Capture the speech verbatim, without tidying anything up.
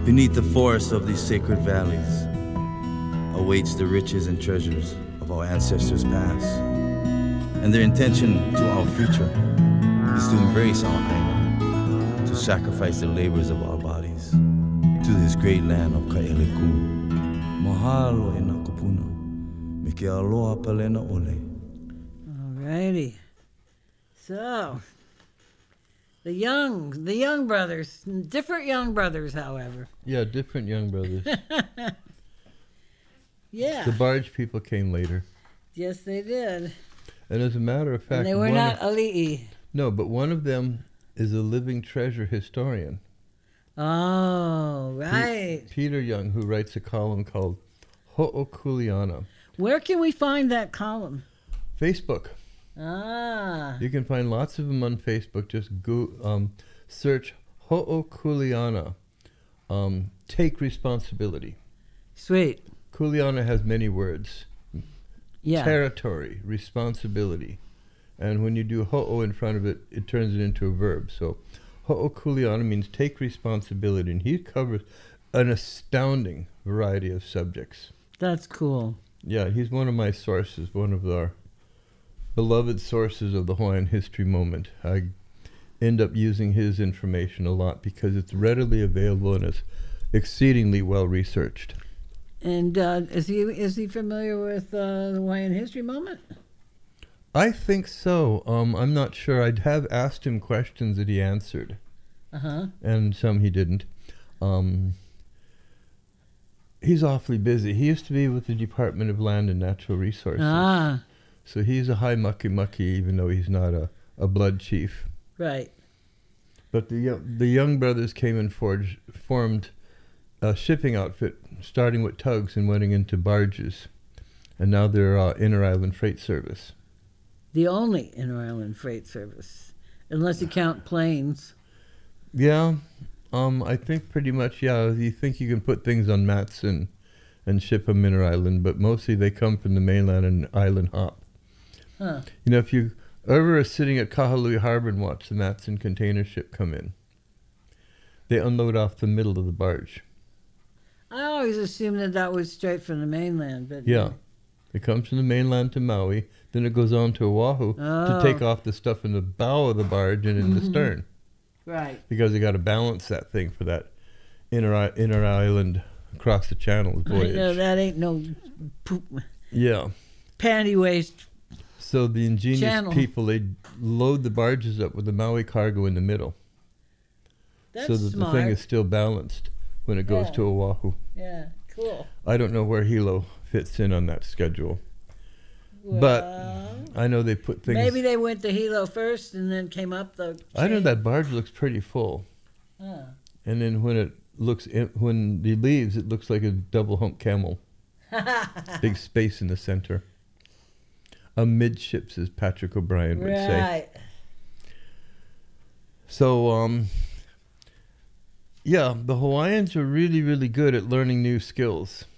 Beneath the forests of these sacred valleys awaits the riches and treasures of our ancestors past. And their intention to our future is to embrace our Aina, to sacrifice the labors of our bodies to this great land of Kaeleku. Mahalo e nā kupuna, me ke aloha palena ole. Alrighty. So, the young, the young brothers, different young brothers, however. Yeah, different young brothers. Yeah. The barge people came later. Yes, they did. And as a matter of fact, And they were one not of, ali'i. No, but one of them is a living treasure historian. Oh, right. Pe- Peter Young, who writes a column called Ho'okuleana. Where can we find that column? Facebook. Ah. You can find lots of them on Facebook. Just go um, search Ho'okuleana. Um, take responsibility. Sweet. Kuleana has many words. Yeah. Territory, responsibility. And when you do ho'o in front of it, it turns it into a verb. So Ho'okuleana means take responsibility. And he covers an astounding variety of subjects. That's cool. Yeah, he's one of my sources, one of our beloved sources of the Hawaiian history moment. I end up using his information a lot because it's readily available and it's exceedingly well researched. And uh, is he is he familiar with uh, the Hawaiian history moment? I think so. Um, I'm not sure. I'd have asked him questions that he answered. Uh-huh. And some he didn't. Um, he's awfully busy. He used to be with the Department of Land and Natural Resources. Ah. So he's a high mucky mucky, even though he's not a, a blood chief. Right. But the yo- the young brothers came and forged, formed a shipping outfit, starting with tugs and went into barges. And now they're uh, inter-island freight service. The only inter-island freight service, unless you count planes. Yeah, um, I think pretty much, yeah, you think you can put things on mats and, and ship them inter-island, but mostly they come from the mainland and island hop. Huh. You know, if you ever are sitting at Kahului Harbor and watch the Matson container ship come in, they unload off the middle of the barge. I always assumed that that was straight from the mainland, but Yeah. It comes from the mainland to Maui, then it goes on to Oahu Oh. to take off the stuff in the bow of the barge and in Mhm. the stern. Right. Because they got to balance that thing for that inter inter island across the channel voyage. I know that ain't no poop, Yeah. panty waste. So the ingenious Channel. people, they load the barges up with the Maui cargo in the middle. That's so that smart. the thing is still balanced when it goes Yeah. to Oahu. Yeah, cool. I don't know where Hilo fits in on that schedule. Well, but I know they put things... maybe they went to Hilo first and then came up the I know chain. that barge looks pretty full. Huh. And then when it looks, in, when he leaves, it looks like a double hump camel. Big space in the center. Amidships, as Patrick O'Brien would say. Right. So, um, yeah, the Hawaiians are really, really good at learning new skills.